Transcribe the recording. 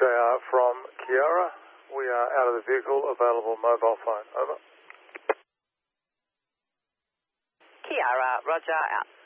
from Kiara. We are out of the vehicle, available mobile phone. Over. Kiara, roger, out.